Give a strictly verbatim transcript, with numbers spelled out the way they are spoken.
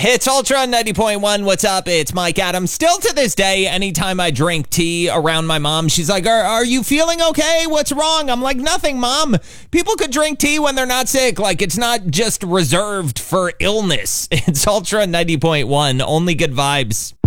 It's Ultra ninety point one. What's up? It's Mike Adams. Still to this day, anytime I drink tea around my mom, she's like, are, are you feeling okay? What's wrong? I'm like, nothing, Mom. People could drink tea when they're not sick. Like, it's not just reserved for illness. It's Ultra ninety point one. Only good vibes.